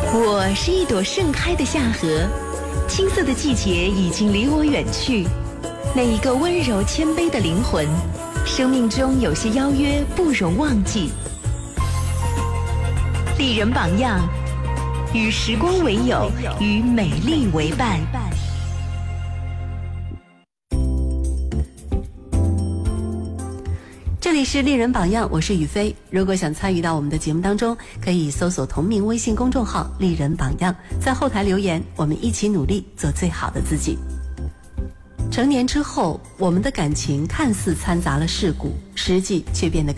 我是一朵盛开的夏荷，青涩的季节已经离我远去。那一个温柔谦卑的灵魂，生命中有些邀约不容忘记。丽人榜样，与时光为友，与美丽为伴。 这里是丽人榜样，我是雨飞。如果想参与到我们的节目当中，可以搜索同名微信公众号丽人榜样，在后台留言，我们一起努力做最好的自己。成年之后，我们的感情看似掺杂了世故，实际却变得